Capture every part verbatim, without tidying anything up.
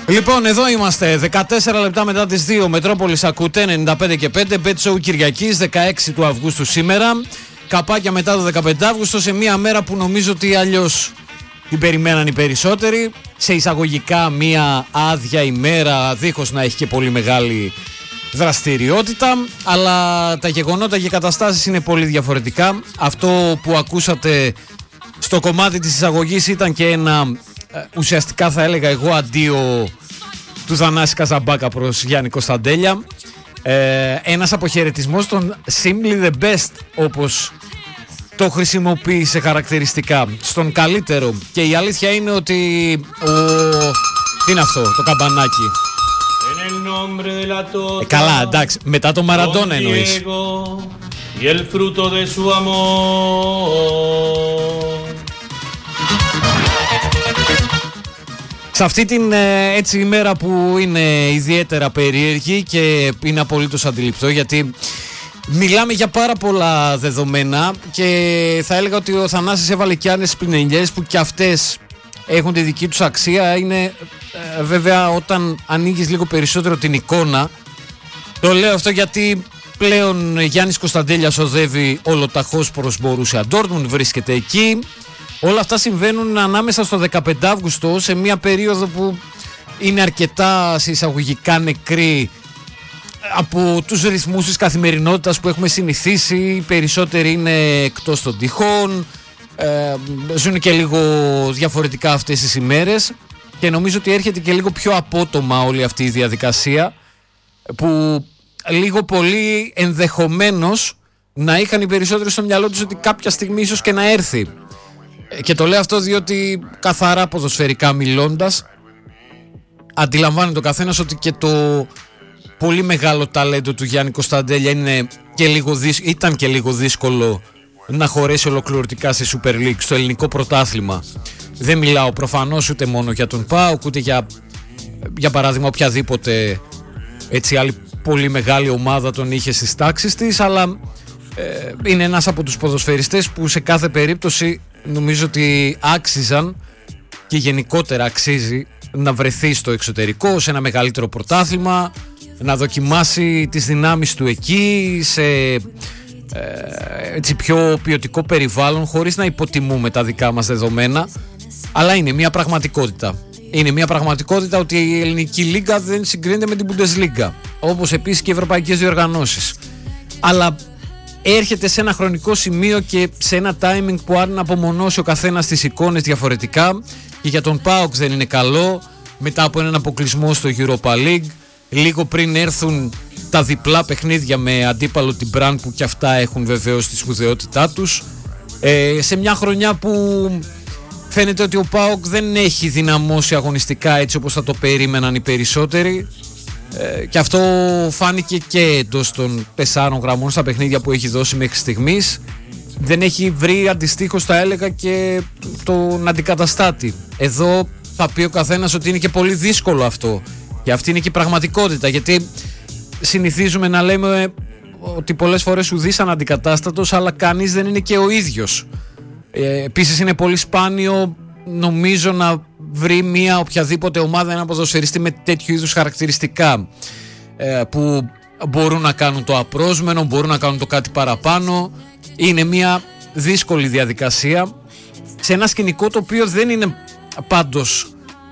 Λοιπόν, εδώ είμαστε, δεκατέσσερα λεπτά μετά τις δύο, Μετρόπολης ακούτε, ενενήντα πέντε και πέντε, Bet Show Κυριακής, δεκαέξι του Αυγούστου σήμερα. Καπάκια μετά το δεκαπέντε Αυγούστου, σε μια μέρα που νομίζω ότι αλλιώς την περιμέναν οι περισσότεροι. Σε εισαγωγικά μια άδεια ημέρα, δίχως να έχει και πολύ μεγάλη δραστηριότητα. Αλλά τα γεγονότα και οι καταστάσεις είναι πολύ διαφορετικά. Αυτό που ακούσατε στο κομμάτι της εισαγωγής ήταν και ένα, ουσιαστικά θα έλεγα εγώ, αντίο του Θανάση Καζαμπάκα προς Γιάννη Κωνσταντέλια. Ε, ένας αποχαιρετισμός των Simply the Best, όπως το χρησιμοποίησε χαρακτηριστικά, στον καλύτερο. Και η αλήθεια είναι ότι ο... τι είναι αυτό, το καμπανάκι? Ε, καλά, εντάξει, μετά το Μαραντόνα εννοείς. Σε αυτή την έτσι ημέρα που είναι ιδιαίτερα περίεργη και είναι απολύτως αντιληπτό, γιατί μιλάμε για πάρα πολλά δεδομένα και θα έλεγα ότι ο Θανάσης έβαλε και άλλες πληνελιές που και αυτές έχουν τη δική τους αξία. Είναι ε, βέβαια όταν ανοίγεις λίγο περισσότερο την εικόνα. Το λέω αυτό γιατί πλέον Γιάννης Κωνσταντέλιας οδεύει ολοταχώς προς Μπορούσια Ντόρτμουντ, βρίσκεται εκεί. Όλα αυτά συμβαίνουν ανάμεσα στο δεκαπέντε Αυγούστου, σε μια περίοδο που είναι αρκετά εισαγωγικά νεκρή από τους ρυθμούς της καθημερινότητας που έχουμε συνηθίσει. Οι περισσότεροι είναι εκτός των τυχών, ε, ζουν και λίγο διαφορετικά αυτές τις ημέρες και νομίζω ότι έρχεται και λίγο πιο απότομα όλη αυτή η διαδικασία, που λίγο πολύ ενδεχομένως να είχαν οι περισσότεροι στο μυαλό τους ότι κάποια στιγμή ίσως και να έρθει. Και το λέω αυτό διότι καθαρά ποδοσφαιρικά μιλώντας, αντιλαμβάνεται ο καθένας ότι και το πολύ μεγάλο ταλέντο του Γιάννη Κωνσταντέλια είναι και λίγο δύσ... ήταν και λίγο δύσκολο να χωρέσει ολοκληρωτικά στη Super League, στο ελληνικό πρωτάθλημα. Δεν μιλάω προφανώς ούτε μόνο για τον ΠΑΟΚ, ούτε για, για παράδειγμα οποιαδήποτε έτσι άλλη πολύ μεγάλη ομάδα τον είχε στις τάξεις της, αλλά ε, είναι ένας από τους ποδοσφαιριστές που σε κάθε περίπτωση νομίζω ότι άξιζαν και γενικότερα αξίζει να βρεθεί στο εξωτερικό, σε ένα μεγαλύτερο πρωτάθλημα, να δοκιμάσει τις δυνάμεις του εκεί, σε ε, έτσι πιο ποιοτικό περιβάλλον, χωρίς να υποτιμούμε τα δικά μας δεδομένα. Αλλά είναι μια πραγματικότητα. Είναι μια πραγματικότητα ότι η ελληνική λίγα δεν συγκρίνεται με την Bundesliga, όπως επίσης και οι ευρωπαϊκές διοργανώσεις. Αλλά έρχεται σε ένα χρονικό σημείο και σε ένα timing που αν απομονώσει ο καθένας τις εικόνες διαφορετικά, και για τον ΠΑΟΚ δεν είναι καλό μετά από έναν αποκλεισμό στο Europa League, λίγο πριν έρθουν τα διπλά παιχνίδια με αντίπαλο την Μπραν, που και αυτά έχουν βεβαίως τη σπουδαιότητά τους, ε, σε μια χρονιά που φαίνεται ότι ο ΠΑΟΚ δεν έχει δυναμώσει αγωνιστικά έτσι όπως θα το περίμεναν οι περισσότεροι. Ε, και αυτό φάνηκε και εντός των τεσσάρων γραμμών στα παιχνίδια που έχει δώσει μέχρι στιγμής. Δεν έχει βρει αντιστοίχως, θα έλεγα, και τον αντικαταστάτη. Εδώ θα πει ο καθένας ότι είναι και πολύ δύσκολο αυτό, και αυτή είναι και η πραγματικότητα, γιατί συνηθίζουμε να λέμε ότι πολλές φορές ουδής αναντικατάστατος, αλλά κανείς δεν είναι και ο ίδιος. ε, Επίσης είναι πολύ σπάνιο, νομίζω, να βρει μια οποιαδήποτε ομάδα ένα ποδοσφαιριστή με τέτοιου είδους χαρακτηριστικά, ε, που μπορούν να κάνουν το απρόσμενο, μπορούν να κάνουν το κάτι παραπάνω. Είναι μια δύσκολη διαδικασία σε ένα σκηνικό το οποίο δεν είναι πάντως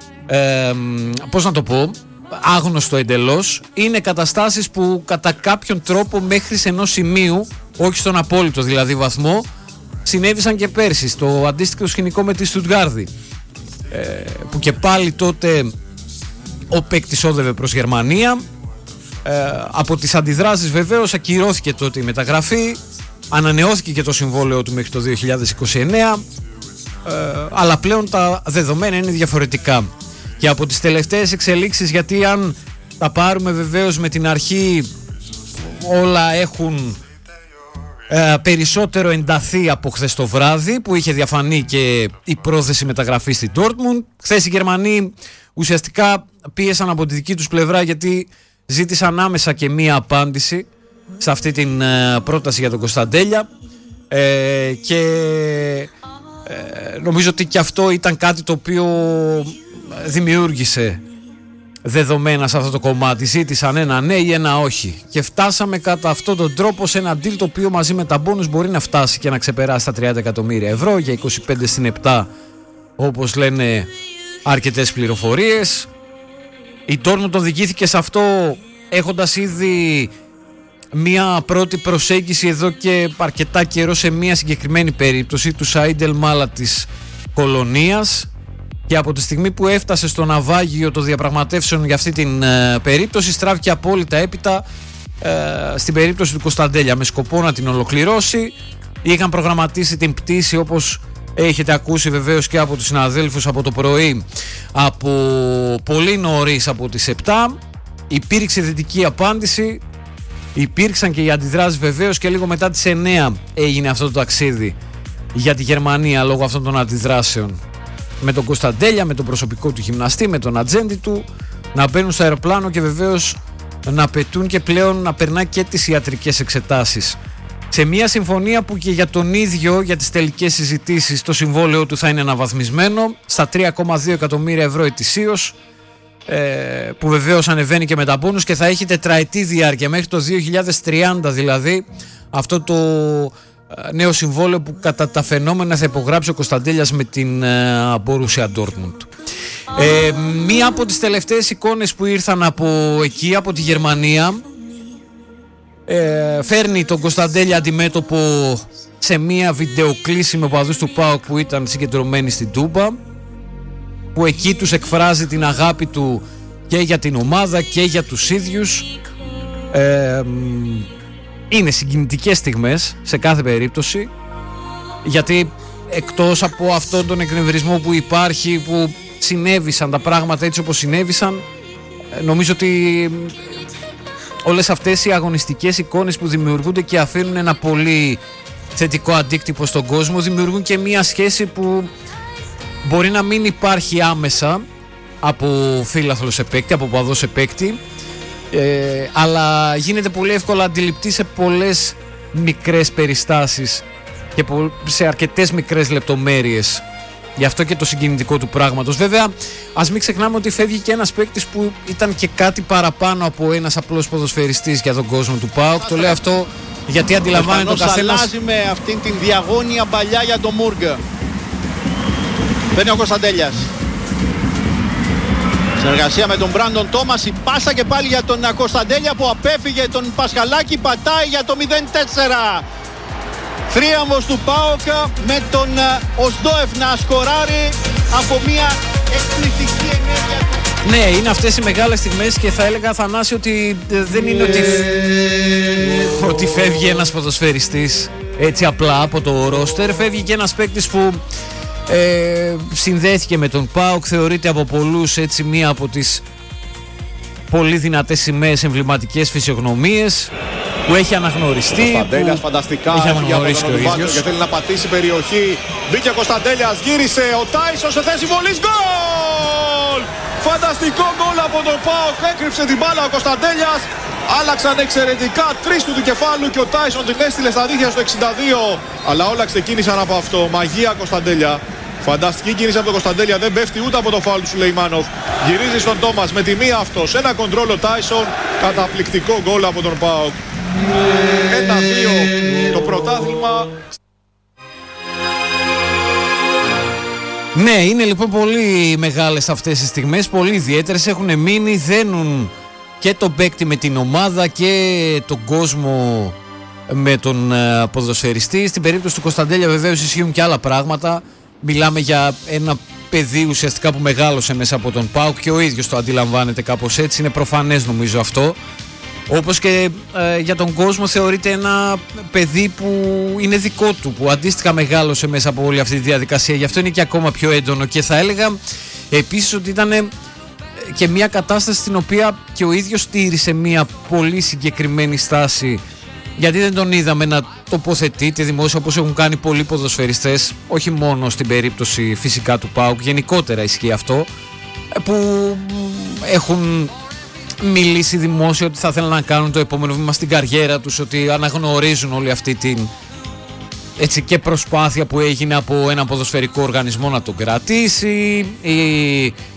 ε, πώς να το πω, άγνωστο εντελώς. Είναι καταστάσεις που κατά κάποιον τρόπο μέχρι σε ενός σημείου, όχι στον απόλυτο δηλαδή βαθμό, συνέβησαν και πέρσι στο αντίστοιχο σκηνικό με τη Στουτγκάρδη, ε, που και πάλι τότε ο παίκτης όδευε προς Γερμανία. ε, από τις αντιδράσεις βεβαίως ακυρώθηκε τότε η μεταγραφή, ανανεώθηκε και το συμβόλαιο του μέχρι το δύο χιλιάδες είκοσι εννέα, ε, αλλά πλέον τα δεδομένα είναι διαφορετικά. Και από τις τελευταίες εξελίξεις, γιατί αν τα πάρουμε βεβαίως με την αρχή, όλα έχουν ε, περισσότερο ενταθεί από χθες το βράδυ, που είχε διαφανεί και η πρόθεση μεταγραφής στην Dortmund. Χθες οι Γερμανοί ουσιαστικά πίεσαν από τη δική τους πλευρά, γιατί ζήτησαν άμεσα και μία απάντηση σε αυτή την ε, πρόταση για τον Κωνσταντέλια, ε, και ε, νομίζω ότι και αυτό ήταν κάτι το οποίο δημιούργησε δεδομένα σε αυτό το κομμάτι. Ζήτησαν ένα ναι ή ένα όχι. Και φτάσαμε κατά αυτόν τον τρόπο σε ένα deal το οποίο μαζί με τα μπόνους μπορεί να φτάσει και να ξεπεράσει τα τριάντα εκατομμύρια ευρώ για είκοσι πέντε συν επτά, όπως λένε αρκετές πληροφορίες. Η Dortmund τον διηγήθηκε σε αυτό έχοντας ήδη μία πρώτη προσέγγιση εδώ και αρκετά καιρό σε μία συγκεκριμένη περίπτωση του Σαΐντ Ελ Μάλα της Κολονίας, και από τη στιγμή που έφτασε στο ναυάγιο των διαπραγματεύσεων για αυτή την ε, περίπτωση στράφηκε απόλυτα έπειτα ε, στην περίπτωση του Κωνσταντέλια με σκοπό να την ολοκληρώσει. Είχαν προγραμματίσει την πτήση, όπως έχετε ακούσει βεβαίως και από τους συναδέλφους, από το πρωί, από πολύ νωρίς, από τις επτά. Υπήρξε θετική απάντηση, υπήρξαν και οι αντιδράσεις βεβαίως, και λίγο μετά τις εννέα έγινε αυτό το ταξίδι για τη Γερμανία λόγω αυτών των αντιδράσεων. Με τον Κωνσταντέλια, με τον προσωπικό του γυμναστή, με τον ατζέντη του, να μπαίνουν στο αεροπλάνο και βεβαίως να πετούν και πλέον να περνά και τις ιατρικές εξετάσεις. Σε μια συμφωνία που και για τον ίδιο, για τις τελικές συζητήσεις, το συμβόλαιο του θα είναι αναβαθμισμένο στα τρία κόμμα δύο εκατομμύρια ευρώ ετησίως, που βεβαίως ανεβαίνει και με τα μπόνους και θα έχει τετραετή διάρκεια μέχρι το δύο χιλιάδες τριάντα, δηλαδή αυτό το νέο συμβόλαιο που κατά τα φαινόμενα θα υπογράψει ο Κωνσταντέλιας με την Borussia Dortmund. Ε, μία από τις τελευταίες εικόνες που ήρθαν από εκεί, από τη Γερμανία, ε, φέρνει τον Κωνσταντέλια αντιμέτωπο σε μία βιντεοκλήση με οπαδούς του ΠΑΟΚ που ήταν συγκεντρωμένοι στην Τούμπα, που εκεί τους εκφράζει την αγάπη του και για την ομάδα και για τους ίδιους. ε, Είναι συγκινητικές στιγμές σε κάθε περίπτωση, γιατί εκτός από αυτόν τον εκνευρισμό που υπάρχει, που συνέβησαν τα πράγματα έτσι όπως συνέβησαν, νομίζω ότι όλες αυτές οι αγωνιστικές εικόνες που δημιουργούνται και αφήνουν ένα πολύ θετικό αντίκτυπο στον κόσμο, δημιουργούν και μια σχέση που μπορεί να μην υπάρχει άμεσα από φίλαθλο σε παίκτη, από παδό σε παίκτη, Ε, αλλά γίνεται πολύ εύκολα αντιληπτή σε πολλές μικρές περιστάσεις και σε αρκετές μικρές λεπτομέρειες. Γι' αυτό και το συγκινητικό του πράγματος. Βέβαια, ας μην ξεχνάμε ότι φεύγει και ένας παίκτης που ήταν και κάτι παραπάνω από ένας απλός ποδοσφαιριστής για τον κόσμο του ΠΑΟΚ. Το λέω αυτό γιατί αντιλαμβάνεται ο καθένας. Αλλάζει με αυτήν την διαγώνια παλιά για τον Μούργκ. Παίρνει ο Κωνσταντέλιας. Συνεργασία με τον Μπράντον Τόμας, η πάσα και πάλι για τον Κωνσταντέλια που απέφυγε τον Πασχαλάκη, πατάει για το μηδέν τέσσερα. Θρίαμβος του ΠΑΟΚ με τον Οσδόεφ να σκοράρει από μια εκπληκτική ενέργεια του. Ναι, είναι αυτές οι μεγάλες στιγμές και θα έλεγα, Θανάση, ότι δεν είναι ότι, ότι φεύγει ένας ποδοσφαιριστής έτσι απλά από το ρόστερ. Φεύγει και ένας παίκτης που Ε, συνδέθηκε με τον ΠΑΟΚ, θεωρείται από πολλούς έτσι μία από τις πολύ δυνατές σημαίες, εμβληματικές φυσιογνωμίες, που έχει αναγνωριστεί. Ο Κωνσταντέλιας φανταστικά έχει αναγνωρίσει και ο ίδιος. Και θέλει να πατήσει περιοχή. Μπήκε ο Κωνσταντέλιας, γύρισε ο Τάισον σε θέση βολής. Γκολ! Φανταστικό γκολ από τον ΠΑΟΚ. Έκρυψε την μπάλα ο Κωνσταντέλιας. Άλλαξαν εξαιρετικά τρεις του του κεφάλου και ο Τάισον την έστειλε στα δίχτυα στο εξήντα δύο. Αλλά όλα ξεκίνησαν από αυτό. Μαγεία Κωνσταντέλια. Φανταστική κίνηση από τον Κωνσταντέλια. Δεν πέφτει ούτε από το φάουλ του Σουλεϊμάνοφ. Γυρίζει στον Τόμας με τη μία αυτός. Ένα κοντρόλ ο Τάισον. Καταπληκτικό γκολ από τον ΠΑΟΚ. ένα δύο το πρωτάθλημα. Ναι, είναι λοιπόν πολύ μεγάλες αυτές οι στιγμές, πολύ ιδιαίτερες, έχουν μείνει, δένουν και τον παίκτη με την ομάδα και τον κόσμο με τον uh, ποδοσφαιριστή. Στην περίπτωση του Κωνσταντέλια βεβαίως ισχύουν και άλλα πράγματα. Μιλάμε για ένα παιδί ουσιαστικά που μεγάλωσε μέσα από τον ΠΑΟΚ και ο ίδιος το αντιλαμβάνεται κάπως έτσι, είναι προφανές νομίζω αυτό. Όπως και ε, για τον κόσμο θεωρείται ένα παιδί που είναι δικό του, που αντίστοιχα μεγάλωσε μέσα από όλη αυτή τη διαδικασία. Γι' αυτό είναι και ακόμα πιο έντονο, και θα έλεγα επίσης ότι ήταν και μια κατάσταση στην οποία και ο ίδιος στήρισε μια πολύ συγκεκριμένη στάση, γιατί δεν τον είδαμε να τοποθετείται δημόσια όπως έχουν κάνει πολλοί ποδοσφαιριστές, όχι μόνο στην περίπτωση φυσικά του ΠΑΟΚ, γενικότερα ισχύει αυτό, που έχουν μιλήσει δημόσια ότι θα θέλουν να κάνουν το επόμενο βήμα στην καριέρα τους, ότι αναγνωρίζουν όλη αυτή την έτσι και προσπάθεια που έγινε από ένα ποδοσφαιρικό οργανισμό να τον κρατήσει, ή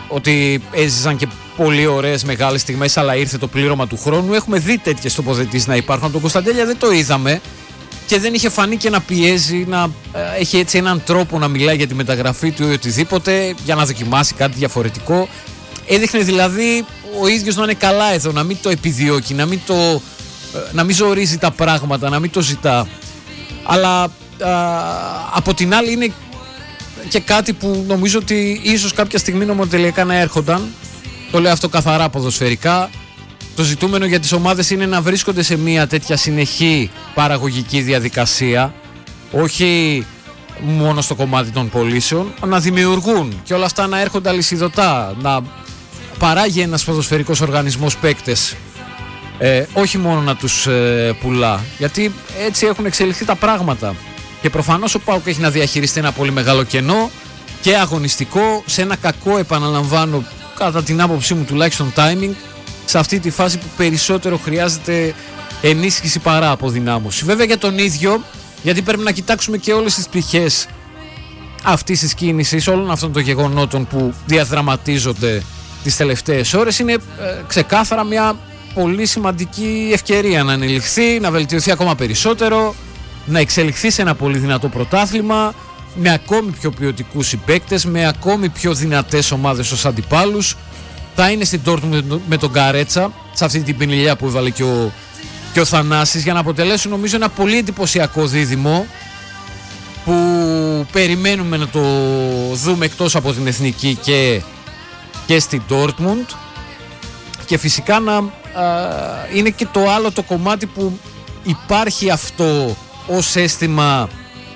ότι έζησαν και πολύ ωραίες μεγάλες στιγμές, αλλά ήρθε το πλήρωμα του χρόνου. Έχουμε δει τέτοιες τοποθετήσεις να υπάρχουν. Από τον Κωνσταντέλια δεν το είδαμε και δεν είχε φανεί και να πιέζει, να ε, έχει έτσι έναν τρόπο να μιλάει για τη μεταγραφή του ή οτιδήποτε, για να δοκιμάσει κάτι διαφορετικό. Έδειχνε δηλαδή ο ίδιος να είναι καλά εδώ, να μην το επιδιώκει, να μην, το, ε, να μην ζορίζει τα πράγματα, να μην το ζητά. Αλλά ε, από την άλλη είναι και κάτι που νομίζω ότι ίσως κάποια στιγμή νομοτελειακά να έρχονταν. Το λέω αυτό καθαρά ποδοσφαιρικά. Το ζητούμενο για τις ομάδες είναι να βρίσκονται σε μια τέτοια συνεχή παραγωγική διαδικασία, όχι μόνο στο κομμάτι των πωλήσεων, να δημιουργούν και όλα αυτά να έρχονται αλυσιδωτά, να παράγει ένας ποδοσφαιρικός οργανισμός παίκτες, ε, όχι μόνο να τους ε, πουλά, γιατί έτσι έχουν εξελιχθεί τα πράγματα. Και προφανώς ο ΠΑΟΚ έχει να διαχειριστεί ένα πολύ μεγάλο κενό και αγωνιστικό, σε ένα κακό, επαναλαμβάνω, κατά την άποψή μου τουλάχιστον, timing, σε αυτή τη φάση που περισσότερο χρειάζεται ενίσχυση παρά αποδυνάμωση. Βέβαια για τον ίδιο, γιατί πρέπει να κοιτάξουμε και όλες τις πτυχές αυτής της κίνησης, όλων αυτών των γεγονότων που διαδραματίζονται τις τελευταίες ώρες, είναι ε, ξεκάθαρα μια πολύ σημαντική ευκαιρία να ανελιχθεί, να βελτιωθεί ακόμα περισσότερο, να εξελιχθεί σε ένα πολύ δυνατό πρωτάθλημα, με ακόμη πιο ποιοτικούς συμπαίκτες, με ακόμη πιο δυνατές ομάδες ως αντιπάλους. Θα είναι στην Dortmund με τον Καρέτσα, σε αυτή την πινηλιά που έβαλε και ο, και ο Θανάσης, για να αποτελέσουν νομίζω ένα πολύ εντυπωσιακό δίδυμο που περιμένουμε να το δούμε εκτός από την Εθνική και, και στην Dortmund. Και φυσικά να α, είναι και το άλλο το κομμάτι που υπάρχει αυτό ως αίσθημα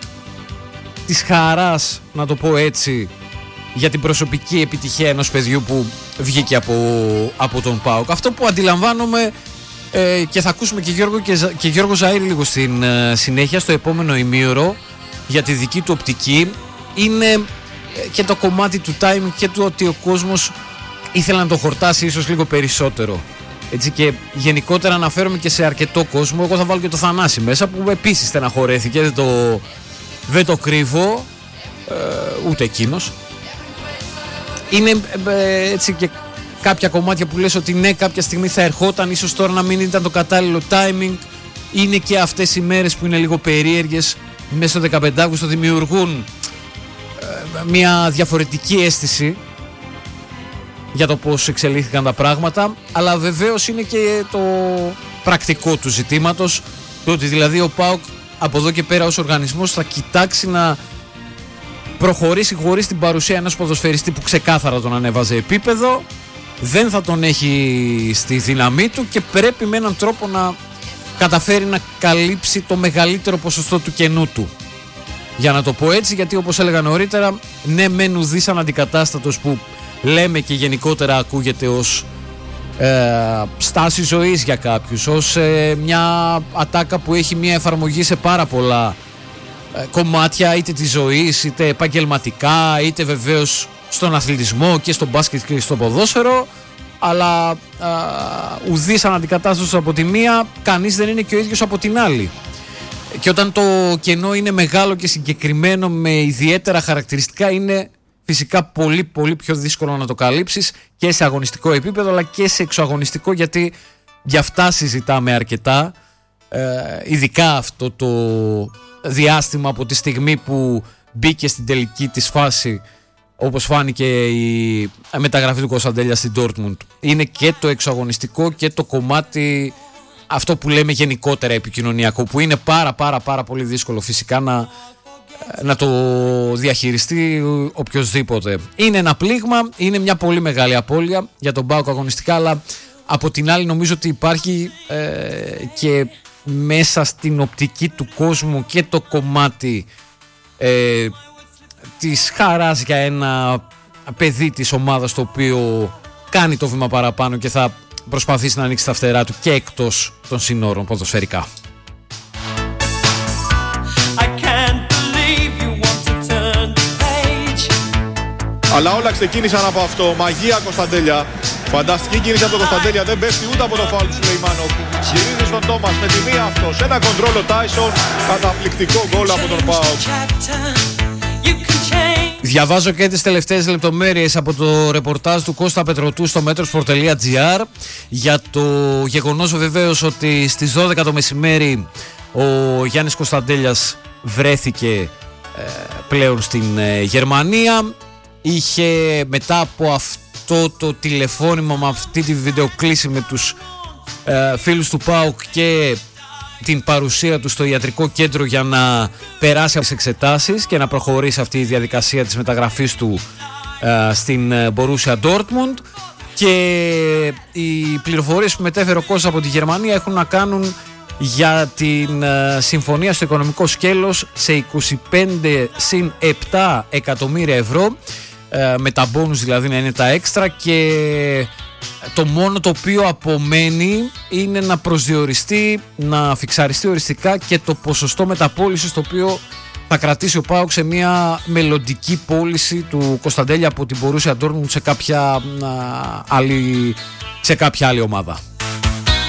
της χαράς, να το πω έτσι, για την προσωπική επιτυχία ενός παιδιού που βγήκε από, από τον ΠΑΟΚ. Αυτό που αντιλαμβάνομαι ε, και θα ακούσουμε και Γιώργο, και, και Γιώργο Ζαΐρη λίγο στην ε, συνέχεια στο επόμενο ημίωρο για τη δική του οπτική, είναι ε, και το κομμάτι του timing και του ότι ο κόσμος ήθελε να το χορτάσει ίσως λίγο περισσότερο. Έτσι, και γενικότερα αναφέρομαι και σε αρκετό κόσμο. Εγώ θα βάλω και το Θανάση μέσα που επίσης στεναχωρέθηκε, δεν το, δεν το κρύβω, ε, ούτε εκείνος. Είναι ε, έτσι και κάποια κομμάτια που λες ότι ναι, κάποια στιγμή θα ερχόταν, ίσως τώρα να μην ήταν το κατάλληλο timing. Είναι και αυτές οι μέρες που είναι λίγο περίεργες, μέσα στο δεκαπέντε Αυγούστου δημιουργούν ε, μια διαφορετική αίσθηση για το πώς εξελίχθηκαν τα πράγματα, αλλά βεβαίως είναι και το πρακτικό του ζητήματος, το ότι δηλαδή ο ΠΑΟΚ από εδώ και πέρα ως οργανισμός θα κοιτάξει να προχωρήσει χωρίς την παρουσία ενός ποδοσφαιριστή που ξεκάθαρα τον ανέβαζε επίπεδο, δεν θα τον έχει στη δύναμή του και πρέπει με έναν τρόπο να καταφέρει να καλύψει το μεγαλύτερο ποσοστό του κενού του. Για να το πω έτσι, γιατί όπως έλεγα νωρίτερα, ναι μεν ουδής αναντικατάστατος που λέμε και γενικότερα ακούγεται ως ε, στάση ζωής για κάποιους, ως ε, μια ατάκα που έχει μια εφαρμογή σε πάρα πολλά ε, κομμάτια, είτε της ζωής, είτε επαγγελματικά, είτε βεβαίως στον αθλητισμό και στο μπάσκετ και στο ποδόσφαιρο, αλλά ε, ουδής αναντικατάστατος από τη μία, κανείς δεν είναι και ο ίδιος από την άλλη. Και όταν το κενό είναι μεγάλο και συγκεκριμένο με ιδιαίτερα χαρακτηριστικά, είναι φυσικά πολύ πολύ πιο δύσκολο να το καλύψεις και σε αγωνιστικό επίπεδο αλλά και σε εξωαγωνιστικό, γιατί για αυτά συζητάμε αρκετά, ε, ειδικά αυτό το διάστημα από τη στιγμή που μπήκε στην τελική της φάση, όπως φάνηκε η μεταγραφή του Κωνσταντέλια στην Dortmund. Είναι και το εξωαγωνιστικό και το κομμάτι αυτό που λέμε γενικότερα επικοινωνιακό, που είναι πάρα πάρα πάρα πολύ δύσκολο φυσικά να να το διαχειριστεί οποιοσδήποτε. Είναι ένα πλήγμα, είναι μια πολύ μεγάλη απώλεια για τον ΠΑΟΚ αγωνιστικά, αλλά από την άλλη νομίζω ότι υπάρχει ε, και μέσα στην οπτική του κόσμου και το κομμάτι ε, της χαράς για ένα παιδί της ομάδας το οποίο κάνει το βήμα παραπάνω και θα προσπαθήσει να ανοίξει τα φτερά του και εκτός των συνόρων ποδοσφαιρικά. Αλλά όλα ξεκίνησαν από αυτό. Μαγεία Κωνσταντέλια. Φανταστική κίνηση από τον Κωνσταντέλια. Δεν πέφτει ούτε από το φάουλ του Σουλεϊμάνοφ. Γυρίζει στον Τόμας με τη μία αυτός. Ένα κοντρόλ ο Τάισον. Καταπληκτικό γκολ από τον ΠΑΟΚ. Διαβάζω και τις τελευταίες λεπτομέρειες από το ρεπορτάζ του Κώστα Πετρωτού στο metrosport τελεία gr για το γεγονός βεβαίως ότι στις δώδεκα το μεσημέρι ο Γιάννης Κωνσταντέλιας βρέθηκε ε, πλέον στην ε, Γερμανία. Είχε μετά από αυτό το τηλεφώνημα, με αυτή τη βιντεοκλήση με τους ε, φίλους του ΠΑΟΚ και την παρουσία του στο ιατρικό κέντρο για να περάσει από τις εξετάσεις και να προχωρήσει αυτή η διαδικασία της μεταγραφής του ε, στην Borussia Dortmund. Και οι πληροφορίες που μετέφερε ο Κώστας από τη Γερμανία έχουν να κάνουν για την ε, συμφωνία στο οικονομικό σκέλος σε είκοσι πέντε συν επτά εκατομμύρια ευρώ, ε, με τα μπόνους δηλαδή να είναι τα έξτρα, και το μόνο το οποίο απομένει είναι να προσδιοριστεί, να φιξαριστεί οριστικά και το ποσοστό μεταπώλησης το οποίο θα κρατήσει ο ΠΑΟΚ σε μια μελλοντική πώληση του Κωνσταντέλια από την Borussia Dortmund σε κάποια, α, άλλη, σε κάποια άλλη ομάδα.